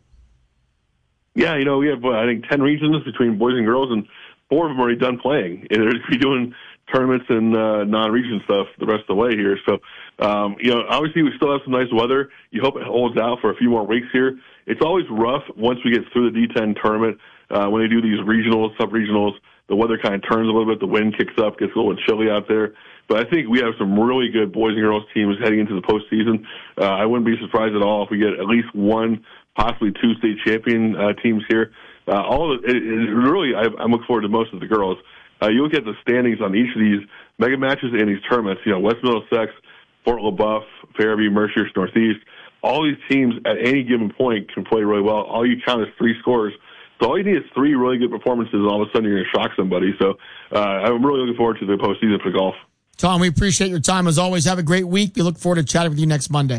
Yeah, you know, we have, uh, I think, ten regions between boys and girls, and four of them are already done playing. And they're going to be doing tournaments and uh, non-region stuff the rest of the way here. So, um, you know, obviously we still have some nice weather. You hope it holds out for a few more weeks here. It's always rough once we get through the D ten tournament. Uh, when they do these regionals, sub-regionals, the weather kind of turns a little bit. The wind kicks up, gets a little chilly out there. But I think we have some really good boys and girls teams heading into the postseason. Uh, I wouldn't be surprised at all if we get at least one, possibly two state champion uh, teams here. Uh, all of it, it, it really, I, I'm looking forward to most of the girls. Uh, you look at the standings on each of these mega matches and these tournaments. You know, West Middlesex, Fort LaBeouf, Fairview, Mercier, Northeast. All these teams at any given point can play really well. All you count is three scores. So all you need is three really good performances, and all of a sudden you're going to shock somebody. So uh, I'm really looking forward to the postseason for golf. Tom, we appreciate your time as always. Have a great week. We look forward to chatting with you next Monday.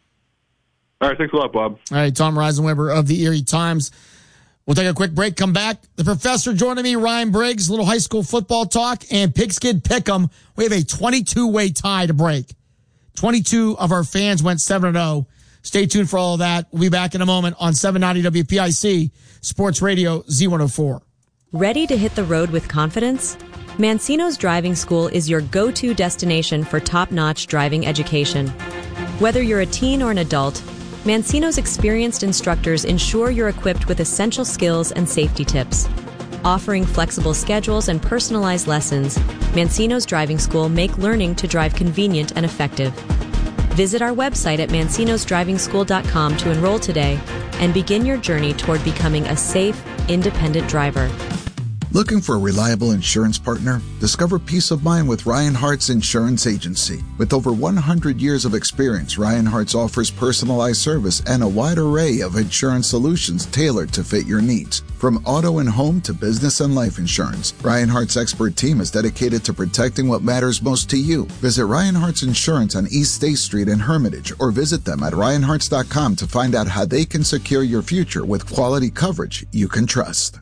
All right, thanks a lot, Bob. All right, Tom Reisenweber of the Erie Times. We'll take a quick break, come back. The professor joining me, Ryan Briggs, a little high school football talk, and Pigskin Pick'em. We have a twenty-two way tie to break. twenty-two of our fans went seven and oh. Stay tuned for all of that. We'll be back in a moment on seven ninety W P I C, Sports Radio Z one oh four. Ready to hit the road with confidence? Mancino's Driving School is your go-to destination for top-notch driving education. Whether you're a teen or an adult, Mancino's experienced instructors ensure you're equipped with essential skills and safety tips. Offering flexible schedules and personalized lessons, Mancino's Driving School make learning to drive convenient and effective. Visit our website at mancinos driving school dot com to enroll today and begin your journey toward becoming a safe, independent driver. Looking for a reliable insurance partner? Discover peace of mind with Ryan Hart's Insurance Agency. With over one hundred years of experience, Ryan Hart's offers personalized service and a wide array of insurance solutions tailored to fit your needs. From auto and home to business and life insurance, Ryan Hart's expert team is dedicated to protecting what matters most to you. Visit Ryan Hart's Insurance on East State Street in Hermitage or visit them at ryan harts dot com to find out how they can secure your future with quality coverage you can trust.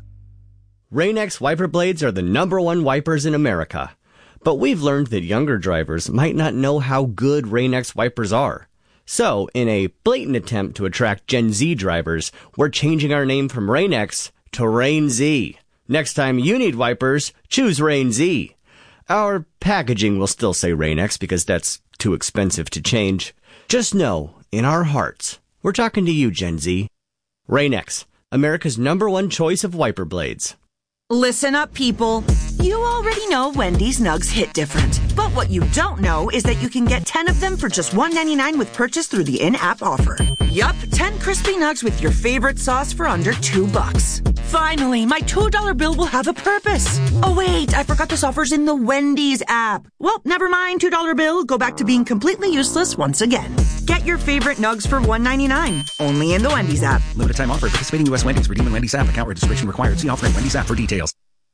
Rain-X wiper blades are the number one wipers in America. But we've learned that younger drivers might not know how good Rain-X wipers are. So, in a blatant attempt to attract Gen Z drivers, we're changing our name from Rain-X to Rain-Z. Next time you need wipers, choose Rain-Z. Our packaging will still say Rain-X because that's too expensive to change. Just know, in our hearts, we're talking to you, Gen Z. Rain-X, America's number one choice of wiper blades. Listen up, people. You already know Wendy's Nugs hit different. But what you don't know is that you can get ten of them for just one ninety-nine with purchase through the in-app offer. Yup, ten crispy nugs with your favorite sauce for under two bucks. Finally, my two dollar bill will have a purpose. Oh wait, I forgot this offer's in the Wendy's app. Well, never mind, two dollar bill. Go back to being completely useless once again. Get your favorite nugs for one ninety-nine. Only in the Wendy's app. Limited time offer. Participating U S Wendy's. Redeem in Wendy's app. Account registration required. See offer in Wendy's app for details.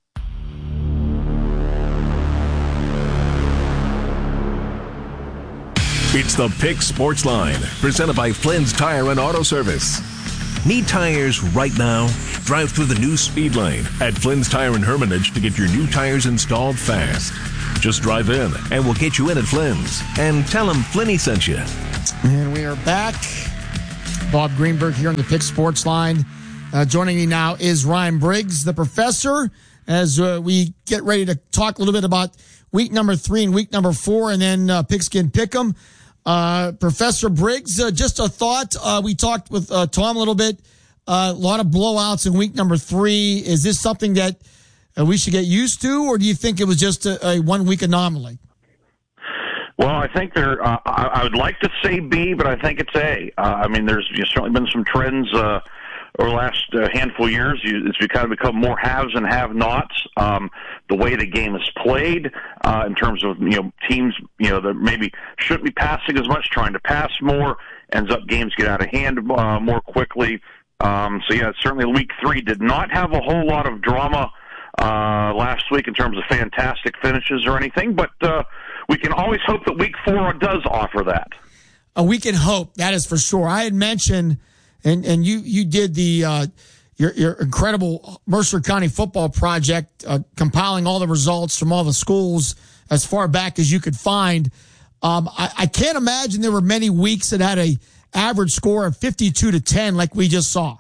It's the Pick Sports Line, presented by Flynn's Tire and Auto Service. Need tires right now? Drive through the new speed lane at Flynn's Tire and Hermitage to get your new tires installed fast. Just drive in, and we'll get you in at Flynn's. And tell them Flinny sent you. And we are back. Bob Greenberg here on the Pick Sports Line. Uh, joining me now is Ryan Briggs, the professor, as uh, we get ready to talk a little bit about week number three and week number four, and then uh, Pigskin Pick'em. Uh, Professor Briggs, uh, just a thought. Uh, we talked with uh, Tom a little bit. Uh, a lot of blowouts in week number three. Is this something that uh, we should get used to, or do you think it was just a, a one-week anomaly? Well, I think there. Uh, I, I would like to say B, but I think it's A. Uh, I mean, there's you know, certainly been some trends uh, over the last uh, handful of years. You, it's kind of become more haves and have-nots. Um, the way the game is played, uh, in terms of you know teams, you know that maybe shouldn't be passing as much, trying to pass more, ends up games get out of hand uh, more quickly. Um, so yeah, certainly week three did not have a whole lot of drama. uh, last week in terms of fantastic finishes or anything, but uh, we can always hope that week four does offer that. Uh, we can hope, that is for sure. I had mentioned, and, and you, you did the uh, your, your incredible Mercer County football project, uh, compiling all the results from all the schools as far back as you could find. Um, I, I can't imagine there were many weeks that had a average score of fifty-two to ten like we just saw.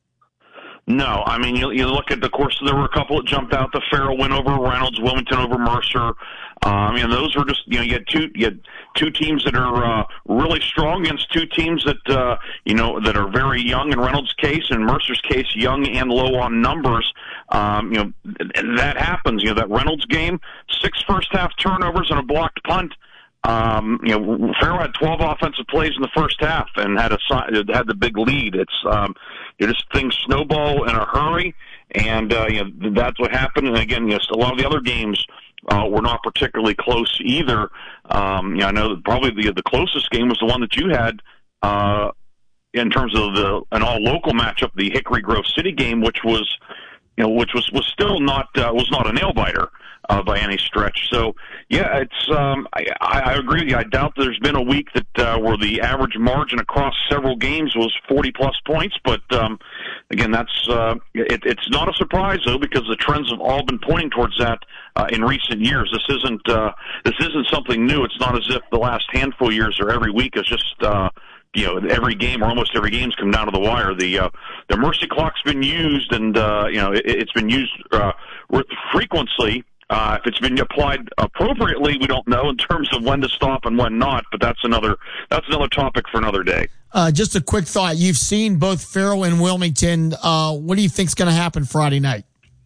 No, I mean, you, you look at the course, there were a couple that jumped out. The Farrell win over Reynolds, Wilmington over Mercer. Um, and those were just, you know, you had two, you had two teams that are uh, really strong against two teams that, uh, you know, that are very young in Reynolds' case, and Mercer's case, young and low on numbers. Um, you know, that happens. You know, that Reynolds game, six first half turnovers and a blocked punt. Um, you know, Farrell had twelve offensive plays in the first half and had a had the big lead. It's um, you know, just things snowball in a hurry, and uh, you know that's what happened. And again, yes, a lot of the other games uh, were not particularly close either. Um, you know, I know that probably the the closest game was the one that you had uh, in terms of the an all local matchup, the Hickory Grove City game, which was you know which was was still not uh, was not a nail biter. Uh, by any stretch. So, yeah, it's. Um, I, I agree with you. I doubt there's been a week that uh, where the average margin across several games was forty plus points. But um, again, that's uh, it, it's not a surprise though, because the trends have all been pointing towards that uh, in recent years. This isn't uh, this isn't something new. It's not as if the last handful of years or every week is just. Uh, You know, every game or almost every game's come down to the wire. The uh, the mercy clock's been used, and uh, you know it, it's been used uh, with frequency. Uh, if it's been applied appropriately, we don't know in terms of when to stop and when not. But that's another that's another topic for another day. Uh, just a quick thought: you've seen both Farrell and Wilmington. Uh, what do you think's going to happen Friday night?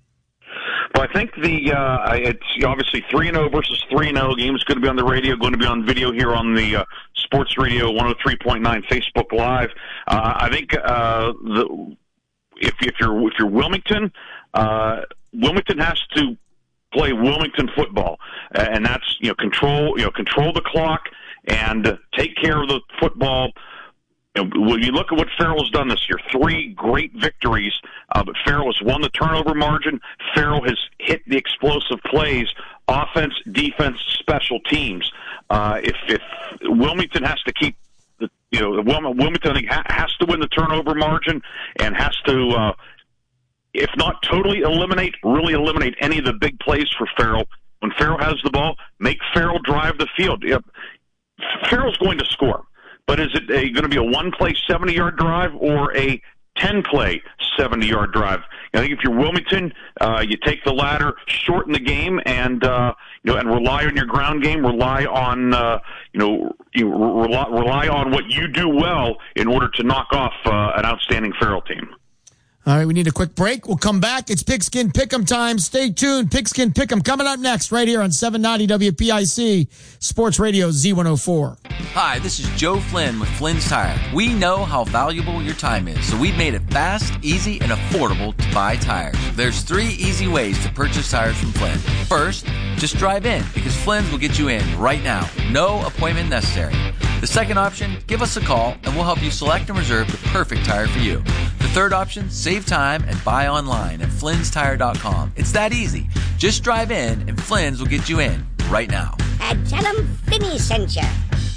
Well, I think the uh, it's obviously three and zero versus three and zero. Game is going to be on the radio, going to be on video here on the uh, Sports Radio one hundred three point nine Facebook Live. Uh, I think uh, the if if you're if you're Wilmington, uh, Wilmington has to play Wilmington football, and that's you know control you know control the clock and take care of the football. You know, when you look at what Farrell's done this year, three great victories, uh, but Farrell has won the turnover margin. Farrell has hit the explosive plays, offense, defense, special teams. Uh, if, if Wilmington has to keep, the, you know, Wilmington I think, ha- has to win the turnover margin and has to, uh, if not totally eliminate, really eliminate any of the big plays for Farrell. When Farrell has the ball, make Farrell drive the field. Yep. Farrell's going to score. But is it a, going to be a one-play seventy-yard drive or a ten-play seventy-yard drive? I think if you're Wilmington, uh, you take the latter, shorten the game, and uh, you know, and rely on your ground game. Rely on uh, you know, you rely, rely on what you do well in order to knock off uh, an outstanding Farrell team. All right, we need a quick break. We'll come back. It's Pigskin Pick'em time. Stay tuned. Pigskin Pick'em coming up next right here on seven ninety W P I C Sports Radio Z one oh four. Hi, this is Joe Flynn with Flynn's Tire. We know how valuable your time is, so we've made it fast, easy, and affordable to buy tires. There's three easy ways to purchase tires from Flynn. First, just drive in, because Flynn's will get you in right now. No appointment necessary. The second option, give us a call, and we'll help you select and reserve the perfect tire for you. The third option, save time and buy online at flynns tire dot com. It's that easy. Just drive in, and Flynn's will get you in right now. And tell them Finny sent you.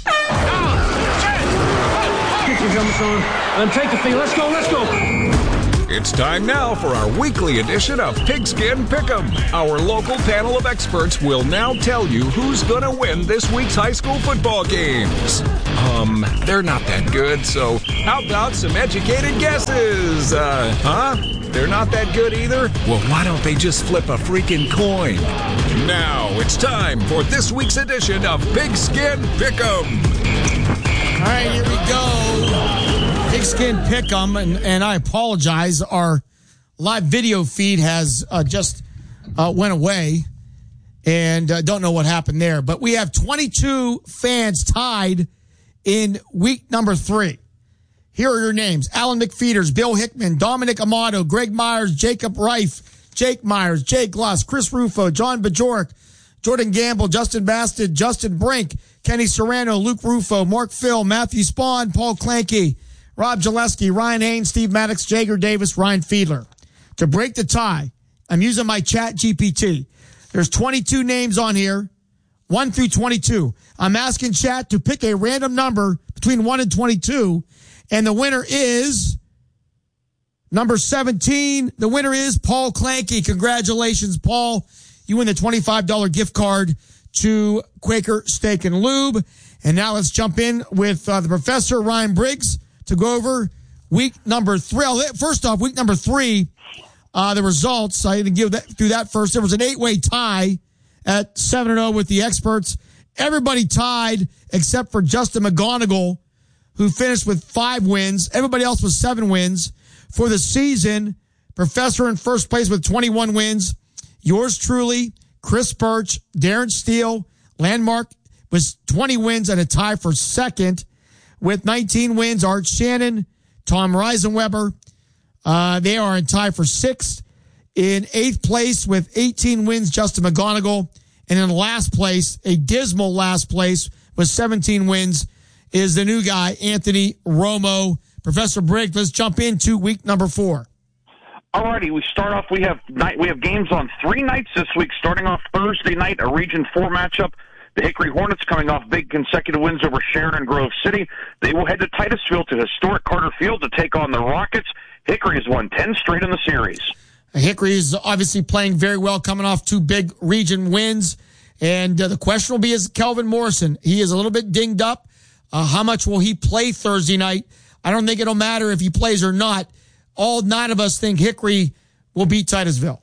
Get your jumps on and take the field. Let's go, let's go. It's time now for our weekly edition of Pigskin Pick'em. Our local panel of experts will now tell you who's going to win this week's high school football games. Um, they're not that good, so how about some educated guesses? Uh, huh? They're not that good either? Well, why don't they just flip a freaking coin? Now it's time for this week's edition of Pigskin Pick'em. All right, here we go. Pigskin Pick'em, and, and I apologize. Our live video feed has uh, just uh, went away, and uh, don't know what happened there. But we have twenty-two fans tied in week number three. Here are your names: Alan McFeeters, Bill Hickman, Dominic Amato, Greg Myers, Jacob Reif, Jake Myers, Jake Gloss, Chris Rufo, John Bajorek, Jordan Gamble, Justin Basted, Justin Brink, Kenny Serrano, Luke Rufo, Mark Phil, Matthew Spawn, Paul Clanky, Rob Gillespie, Ryan Haynes, Steve Maddox, Jager Davis, Ryan Fiedler. To break the tie, I'm using my Chat G P T. There's twenty-two names on here, one through twenty-two. I'm asking Chat to pick a random number between one and twenty-two, and the winner is number seventeen. The winner is Paul Clanky. Congratulations, Paul. You win the twenty-five dollars gift card to Quaker Steak and Lube. And now let's jump in with uh, the professor, Ryan Briggs, to go over week number three. First off, week number three, uh, the results. I didn't give that through that first. There was an eight-way tie at seven and oh with the experts. Everybody tied except for Justin McGonigal, who finished with five wins. Everybody else was seven wins. For the season, Professor in first place with twenty-one wins. Yours truly, Chris Birch, Darren Steele, Landmark was twenty wins and a tie for second with nineteen wins. Art Shannon, Tom Reisenweber, uh, they are in tie for sixth. In eighth place with eighteen wins, Justin McGonigal. And in last place, a dismal last place with seventeen wins, is the new guy, Anthony Romo. Professor Briggs, let's jump into week number four. Alrighty, we start off. We have night. We have games on three nights this week. Starting off Thursday night, a Region Four matchup. The Hickory Hornets coming off big consecutive wins over Sharon and Grove City. They will head to Titusville to historic Carter Field to take on the Rockets. Hickory has won ten straight in the series. Hickory is obviously playing very well, coming off two big region wins. And uh, the question will be is Kelvin Morrison. He is a little bit dinged up. Uh, how much will he play Thursday night? I don't think it'll matter if he plays or not. All nine of us think Hickory will beat Titusville.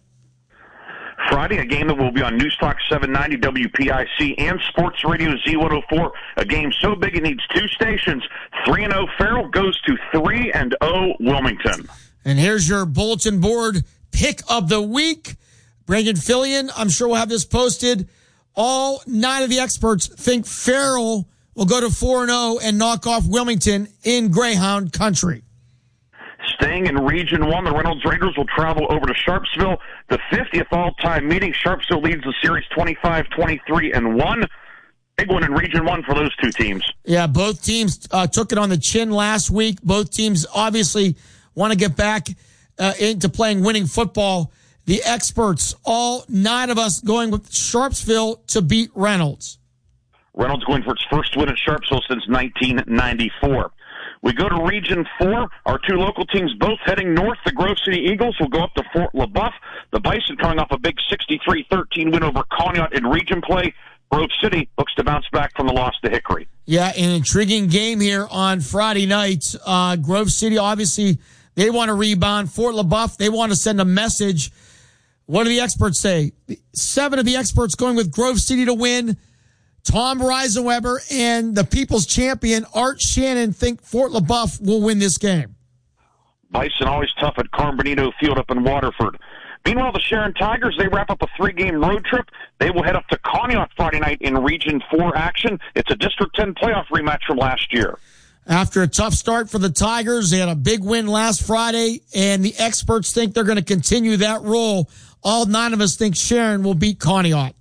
Friday, a game that will be on Newstalk seven ninety W P I C and Sports Radio Z one oh four. A game so big it needs two stations. three and oh Farrell goes to three and oh Wilmington. And here's your bulletin board pick of the week. Brandon Fillion, I'm sure we'll have this posted. All nine of the experts think Farrell will go to four and oh and knock off Wilmington in Greyhound Country. Staying in Region one, the Reynolds Raiders will travel over to Sharpsville. The fiftieth all-time meeting. Sharpsville leads the series twenty-five twenty-three and one. Big one in Region one for those two teams. Yeah, both teams uh, took it on the chin last week. Both teams obviously want to get back uh, into playing winning football. The experts, all nine of us going with Sharpsville to beat Reynolds. Reynolds going for its first win at Sharpsville since nineteen ninety-four. We go to Region four. Our two local teams both heading north. The Grove City Eagles will go up to Fort LaBeouf. The Bison coming off a big sixty-three thirteen win over Conneaut in region play. Grove City looks to bounce back from the loss to Hickory. Yeah, an intriguing game here on Friday night. Uh, Grove City, obviously, they want to rebound. Fort LaBeouf, they want to send a message. What do the experts say? Seven of the experts going with Grove City to win. Tom Reisenweber and the people's champion, Art Shannon, think Fort LaBeouf will win this game. Bison always tough at Carm Benito Field up in Waterford. Meanwhile, the Sharon Tigers, they wrap up a three-game road trip. They will head up to Conneaut Friday night in Region four action. It's a District ten playoff rematch from last year. After a tough start for the Tigers, they had a big win last Friday, and the experts think they're going to continue that role. All nine of us think Sharon will beat Conneaut.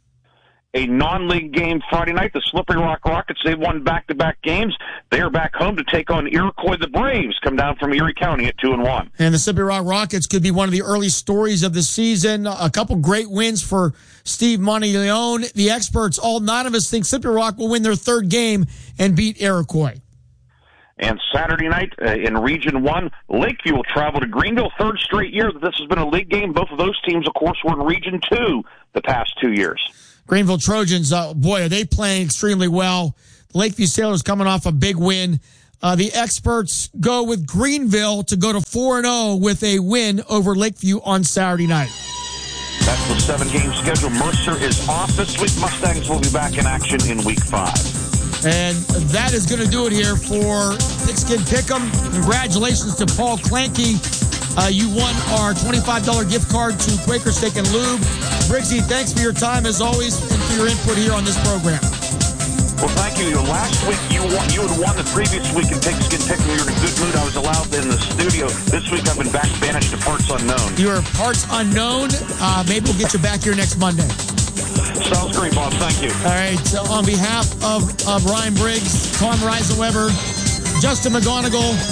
A non-league game Friday night. The Slippery Rock Rockets, they've won back-to-back games. They are back home to take on Iroquois. The Braves come down from Erie County at two and one. And the Slippery Rock Rockets could be one of the early stories of the season. A couple great wins for Steve Monteleone. The experts, all nine of us think Slippery Rock will win their third game and beat Iroquois. And Saturday night uh, in Region one, Lakeview will travel to Greenville. Third straight year that this has been a league game. Both of those teams, of course, were in Region two the past two years. Greenville Trojans, uh, boy, are they playing extremely well. The Lakeview Sailors coming off a big win. Uh, the experts go with Greenville to go to four and oh with a win over Lakeview on Saturday night. That's the seven-game schedule. Mercer is off this week. Mustangs will be back in action in week five. And that is going to do it here for Pigskin Pick'em. Congratulations to Paul Clanky. Uh, you won our twenty-five dollars gift card to Quaker Steak and Lube. Briggsy, thanks for your time as always and for your input here on this program. Well, thank you. Last week you won, you had won the previous week in Pigskin Pick'em. You were in a good mood. I was allowed in the studio. This week I've been back banished to Parts Unknown. You are Parts Unknown. Uh, maybe we'll get you back here next Monday. Sounds great, Bob. Thank you. All right. So on behalf of, of Ryan Briggs, Tom Reisenweber, Justin McGonigal,